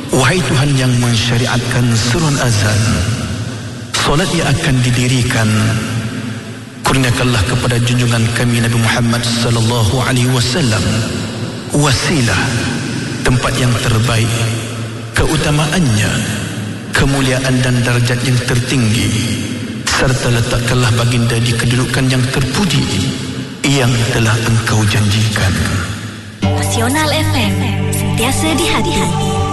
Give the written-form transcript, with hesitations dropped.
Wahai Tuhan yang mensyariatkan seruan azan, solat yang akan didirikan, kurniakanlah kepada junjungan kami Nabi Muhammad sallallahu alaihi wasallam wasilah, tempat yang terbaik, keutamaannya, kemuliaan dan darjat yang tertinggi, serta letakkanlah baginda di kedudukan yang terpuji yang telah engkau janjikan. Nasional FM, sentiasa di hati.